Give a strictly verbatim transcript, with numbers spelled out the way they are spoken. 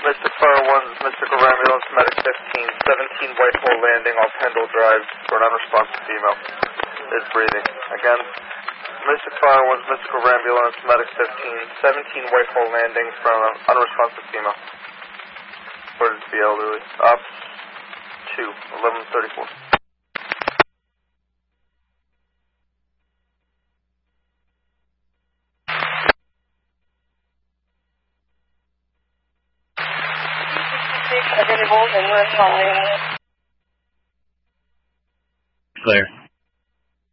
Mystic Fire one, Mystic Air Ambulance, Medic fifteen, seventeen Whitehall Landing off Pendle Drive for an unresponsive female. Is breathing. Again, Mystic Fire one, Mystic Air Ambulance, Medic fifteen, seventeen Whitehall Landing for an unresponsive female. Reported to be elderly. Ops two, eleven thirty-four. Available and we're calling. Clear.